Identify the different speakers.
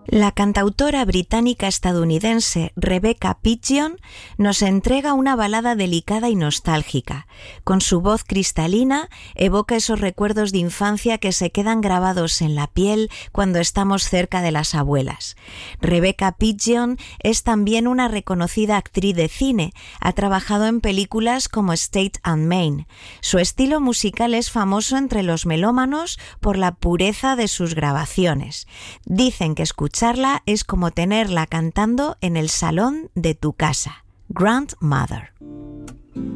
Speaker 1: La cantautora británica-estadounidense Rebecca Pidgeon nos entrega una balada delicada y nostálgica. Con su voz cristalina evoca esos recuerdos de infancia que se quedan grabados en la piel cuando estamos cerca de las abuelas. Rebecca Pidgeon es también una reconocida actriz de cine. Ha trabajado en películas como State and Main. Su estilo musical es famoso entre los melómanos por la pureza de sus grabaciones. Dicen que escucharla es como tenerla cantando en el salón de tu casa. Grandmother.